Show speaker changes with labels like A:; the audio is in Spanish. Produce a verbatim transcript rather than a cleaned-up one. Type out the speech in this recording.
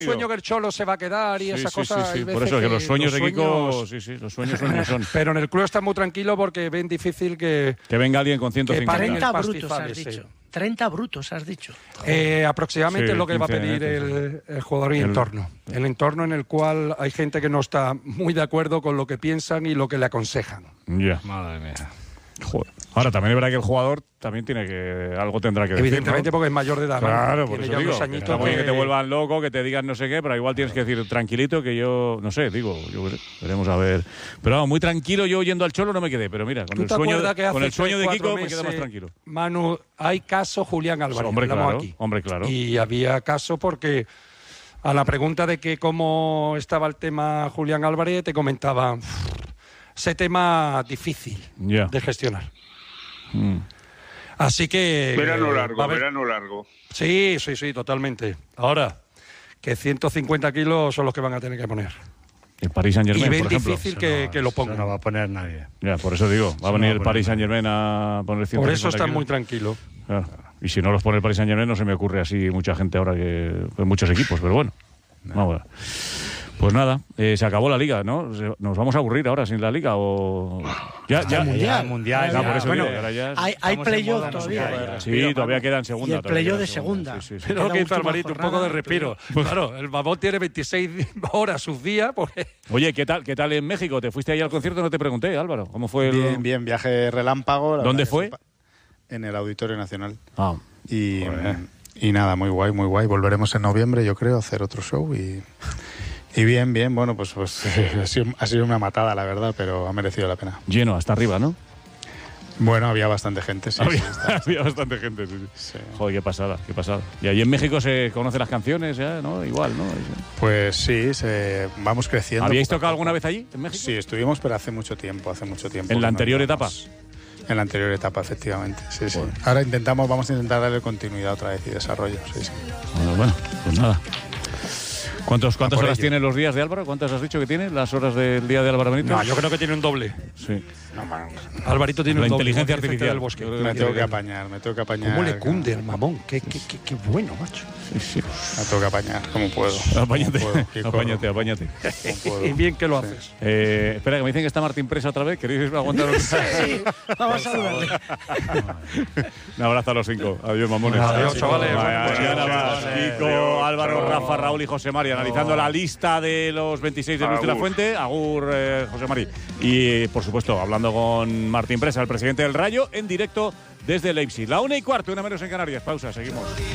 A: sueño que el Cholo se va a quedar y
B: sí,
A: esas
B: sí,
A: cosas.
B: Sí, sí. Por eso que, que los sueños los de Kiko,
A: sueños...
B: sí, sí, los sueños son los son.
A: Pero en el club está muy tranquilo porque ven difícil que...
B: Que venga alguien con ciento cincuenta.
C: treinta brutos has dicho. treinta brutos has dicho.
A: Eh, aproximadamente
B: sí,
A: es lo que
B: quince,
A: va a pedir el, el jugador y el entorno. El entorno en el cual hay gente que no está muy de acuerdo con lo que piensan y lo que le aconsejan.
B: Ya. Yeah. Madre mía. Joder. Ahora, también es verdad que el jugador también tiene que... Algo tendrá que decir,
A: evidentemente, ¿no? Porque es mayor de edad.
B: Claro,
A: ¿no?
B: por
A: Tiene
B: eso
A: ya
B: digo.
A: unos añitos
B: Que,
A: que...
B: que te vuelvan loco, que te digan no sé qué, pero igual tienes que decir tranquilito que yo... No sé, digo, yo veremos a ver. Pero vamos, muy tranquilo, yo yendo al Cholo no me quedé, pero mira, con el sueño, con el sueño de Kiko me quedo más tranquilo.
A: Manu, hay caso Julián Álvarez.
B: Hombre, claro,
A: aquí.
B: hombre, claro.
A: Y había caso porque a la pregunta de que cómo estaba el tema Julián Álvarez, te comentaba ese tema difícil yeah. de gestionar. Mm. Así que...
D: Verano largo, verano largo.
A: Sí, sí, sí, totalmente. Ahora, que ciento cincuenta kilos son los que van a tener que poner.
B: El Paris Saint-Germain,
A: y ven
B: por ejemplo.
A: difícil que,
E: no,
A: que lo pongan.
E: No va a poner nadie.
B: Ya, por eso digo, va a venir no va el Paris Saint-Germain a poner ciento cincuenta
A: Por eso están
B: kilos.
A: muy tranquilos.
B: Claro. Y si no los pone el Paris Saint-Germain no se me ocurre así mucha gente ahora que... Pues muchos equipos, pero bueno. No. Vamos a ver. Pues nada, eh, se acabó la Liga, ¿no? ¿Nos vamos a aburrir ahora sin la Liga o...? Ya, ya,
E: mundial, mundial.
B: Ya, por eso
C: bueno,
B: digo, ahora ya
C: hay, hay playoff todavía.
B: Sí, sí, todavía queda en segunda.
C: Y el playoff de segunda.
B: Sí, sí, sí.
A: Pero que hizo Alvarito, un poco de respiro. Claro, el babón tiene veintiséis horas sus días. Porque...
B: Oye, ¿qué tal, ¿qué tal en México? ¿Te fuiste ahí al concierto? No te pregunté, Álvaro. ¿Cómo fue el...?
F: Bien, bien, viaje relámpago.
B: ¿Dónde fue?
F: En el Auditorio Nacional.
B: Ah.
F: Y, y nada, muy guay, muy guay. Volveremos en noviembre, yo creo, a hacer otro show y... Y bien, bien, bueno, pues, pues ha, sido, ha sido una matada, la verdad, pero ha merecido la pena.
B: Lleno, hasta arriba, ¿no?
F: Bueno, había bastante gente, sí.
B: Había,
F: sí, está,
B: había bastante gente, sí,
F: sí.
B: Joder, qué pasada, qué pasada. Y allí en México se conocen las canciones, ¿ya? ¿No? Igual, ¿no?
F: Pues sí, se, vamos creciendo.
B: ¿Habíais tocado alguna vez allí, en México?
F: Sí, estuvimos, pero hace mucho tiempo, hace mucho tiempo.
B: ¿En la anterior
F: no
B: etapa?
F: En la anterior etapa, efectivamente, sí, sí. Bueno. Ahora intentamos, vamos a intentar darle continuidad otra vez y desarrollo, sí, sí.
B: Bueno, bueno, pues nada. ¿Cuántos, ¿Cuántas horas ello. tiene los días de Álvaro? ¿Cuántas has dicho que tiene las horas del día de Álvaro Benítez?
A: No, yo creo que tiene un doble.
B: Sí.
A: No, Alvarito tiene
B: la
A: un doble.
B: La inteligencia artificial del
A: bosque.
F: Me tengo que apañar, me tengo que apañar.
A: ¿Cómo le cunde el mamón? Qué, qué, qué, qué bueno, macho.
B: Sí, sí.
F: Me tengo que apañar, como puedo.
B: Apáñate,
F: ¿Cómo puedo?
B: apáñate, apáñate.
A: Y bien que lo
F: sí.
A: haces.
B: Eh, espera, que me dicen que está Martín Presa otra vez. ¿Queréis aguantar?
C: Sí, vamos a saludarle.
B: Un abrazo a los cinco. Adiós, mamones.
A: Adiós, chavales.
B: Mañana más. Kiko, Álvaro, Rafa, Raúl y José Mari analizando la lista de los veintiséis de Luis de la Fuente. Agur, eh, José Mari. Y, por supuesto, hablando con Martín Presa, el presidente del Rayo, en directo desde Leipzig. La una y cuarto, una menos en Canarias. Pausa, seguimos.